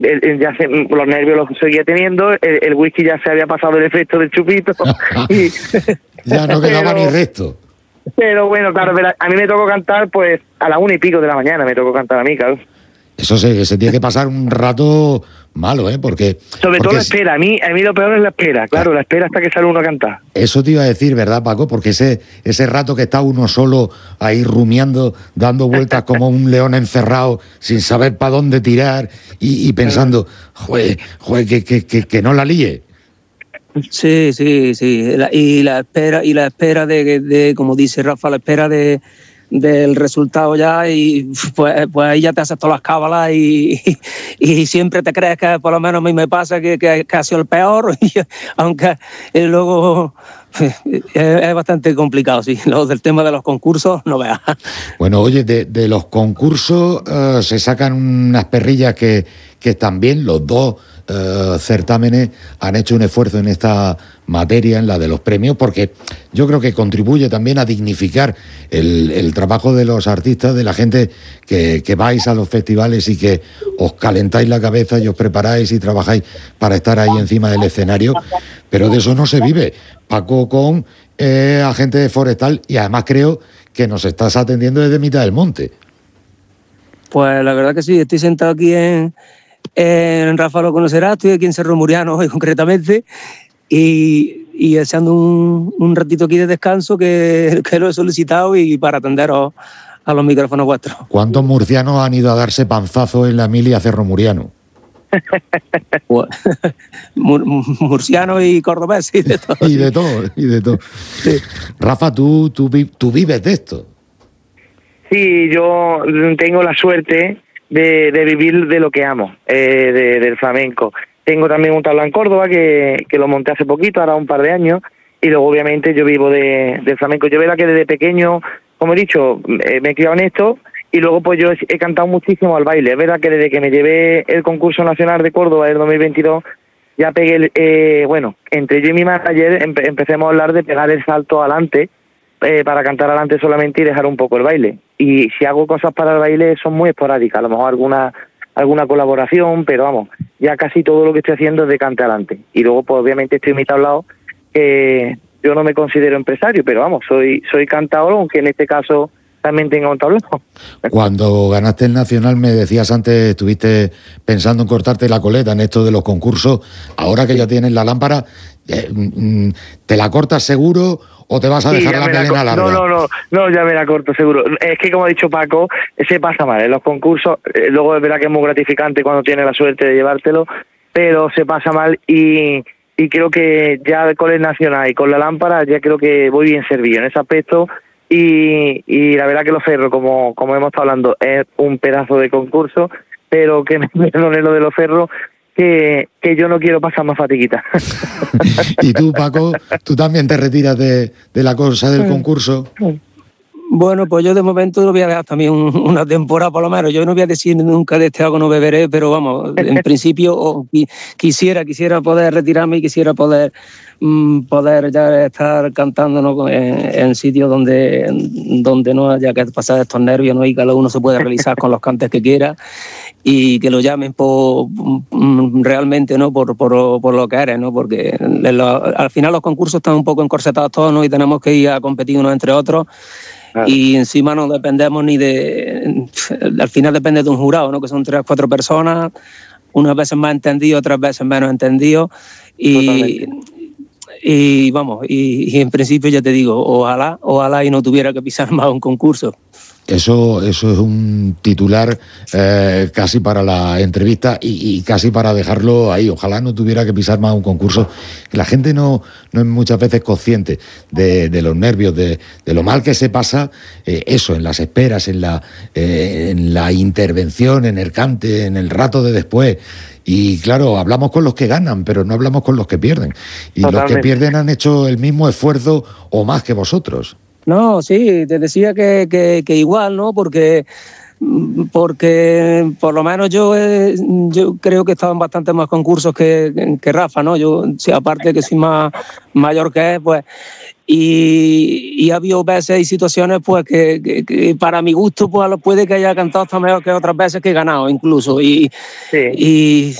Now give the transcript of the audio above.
los nervios los seguía teniendo, el whisky ya se había pasado el efecto del chupito y ya no quedaba ni resto. Pero bueno, claro, a mí me tocó cantar pues a las 1:00 de la mañana, me tocó cantar a mí, claro. Eso se tiene que pasar un rato malo, porque... Sobre todo la espera, a mí lo peor es la espera, claro, la espera hasta que sale uno a cantar. Eso te iba a decir, ¿verdad, Paco? Porque ese rato que está uno solo ahí rumiando, dando vueltas como un león encerrado, sin saber para dónde tirar y pensando, joder, que no la líe. Sí. Y la espera de como dice Rafa, la espera del resultado ya, y pues ahí ya te haces todas las cábalas y siempre te crees que, por lo menos a mí me pasa, que ha sido el peor, aunque luego es bastante complicado, sí. Lo del tema de los concursos, no veas. Bueno, oye, de los concursos se sacan unas perrillas que están bien. Los dos certámenes han hecho un esfuerzo en esta materia, en la de los premios, porque yo creo que contribuye también a dignificar el trabajo de los artistas, de la gente que vais a los festivales y que os calentáis la cabeza y os preparáis y trabajáis para estar ahí encima del escenario, pero de eso no se vive. Paco con agente forestal, y además creo que nos estás atendiendo desde mitad del monte. Pues la verdad que sí, estoy sentado aquí en Rafa lo conocerá, estoy aquí en Cerro Muriano hoy concretamente, y echando un ratito aquí de descanso que lo he solicitado y para atenderos a los micrófonos vuestros. ¿Cuántos murcianos han ido a darse panzazo en la Emilia Cerro Muriano? Pues, murcianos y cordobés y de todo. y de todo. Sí. Rafa, ¿tú vives de esto? Sí, yo tengo la suerte de vivir de lo que amo, del flamenco. Tengo también un tablao en Córdoba que lo monté hace poquito, ahora un par de años, y luego obviamente yo vivo del flamenco. Yo veo que desde pequeño, como he dicho, me he criado en esto, y luego pues yo he cantado muchísimo al baile. Es verdad que desde que me llevé el concurso nacional de Córdoba del 2022, ya pegué, entre yo y mi manager empecemos a hablar de pegar el salto adelante, para cantar adelante solamente y dejar un poco el baile. Y si hago cosas para el baile son muy esporádicas, a lo mejor alguna colaboración, pero vamos, ya casi todo lo que estoy haciendo es de cante adelante. Y luego pues obviamente estoy en mi tablao, yo no me considero empresario, pero vamos, soy cantador, aunque en este caso también tengo un tablao. Cuando ganaste el Nacional me decías antes, estuviste pensando en cortarte la coleta en esto de los concursos. Ahora que ya tienes la lámpara, ¿te la cortas seguro o te vas a dejar la melena larga? No, ya me la corto seguro. Es que, como ha dicho Paco, se pasa mal en los concursos. Luego es verdad que es muy gratificante cuando tienes la suerte de llevártelo, pero se pasa mal y creo que ya con el Nacional y con la lámpara ya creo que voy bien servido en ese aspecto. Y la verdad que los ferros, como hemos estado hablando, es un pedazo de concurso, pero que me perdone lo de los ferros, que yo no quiero pasar más fatiguita. ¿Y tú, Paco, tú también te retiras de la cosa del concurso? Bueno, pues yo de momento lo voy a dejar también una temporada por lo menos. Yo no voy a decir nunca de este algo no beberé, pero vamos, en principio quisiera poder retirarme y quisiera poder ya estar cantando, ¿no?, en sitios donde no haya que pasar estos nervios, ¿no?, y cada uno se puede realizar con los cantes que quiera y que lo llamen realmente, ¿no?, por lo que eres, ¿no?, porque al final los concursos están un poco encorsetados todos, ¿no?, y tenemos que ir a competir unos entre otros. Claro. Y encima no dependemos al final depende de un jurado, ¿no?, que son 3 o 4 personas, unas veces más entendidos, otras veces menos entendidos, y vamos, y en principio ya te digo, ojalá y no tuviera que pisar más un concurso. Eso es un titular casi para la entrevista y casi para dejarlo ahí. Ojalá no tuviera que pisar más un concurso. La gente no es muchas veces consciente de los nervios, de lo mal que se pasa eso, en las esperas, en la intervención, en el cante, en el rato de después. Y claro, hablamos con los que ganan, pero no hablamos con los que pierden. Y Totalmente. Los que pierden han hecho el mismo esfuerzo o más que vosotros. No, sí, te decía que igual, ¿no? Porque por lo menos yo creo que he estado en bastantes más concursos que Rafa, ¿no? Yo, sí, aparte que soy más mayor que él, pues, y ha habido veces y situaciones pues que para mi gusto pues puede que haya cantado hasta mejor que otras veces que he ganado incluso, y